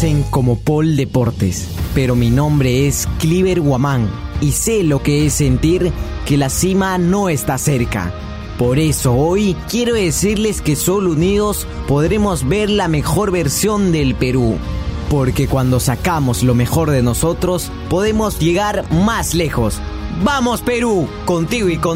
conocen como Paul Deportes, pero mi nombre es Cliver Guamán y sé lo que es sentir que la cima no está cerca. Por eso hoy quiero decirles que solo unidos podremos ver la mejor versión del Perú. Porque cuando sacamos lo mejor de nosotros, podemos llegar más lejos. ¡Vamos, Perú! Contigo y con